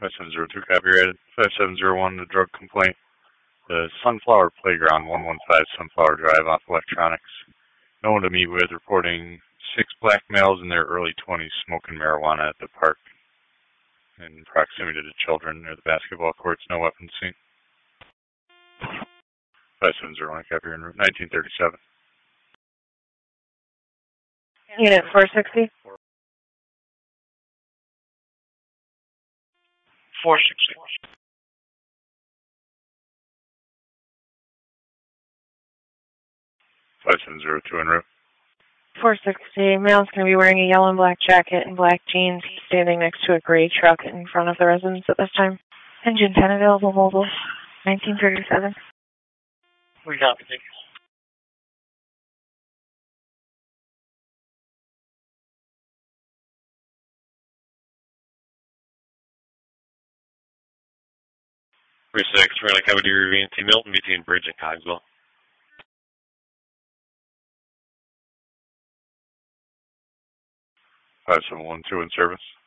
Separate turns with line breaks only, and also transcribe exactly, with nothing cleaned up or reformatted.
five seven zero two, copy rated. five seven zero one, the drug complaint. The Sunflower Playground, one one five Sunflower Drive, off electronics. No one to meet with, reporting six black males in their early twenties smoking marijuana at the park in proximity to children near the basketball courts. No weapons seen. five seven zero one, copy rated. nineteen thirty-seven.
Unit four sixty.
four sixty.
five seven zero two en route.
four sixty. Male's going to be wearing a yellow and black jacket and black jeans, standing next to a gray truck in front of the residence at this time. Engine ten available, mobile. nineteen thirty-seven.
We copy, thank you.
three six, we're going to cover Deer Ravine, T. Milton between Bridge and Cogswell.
five seven one two in service.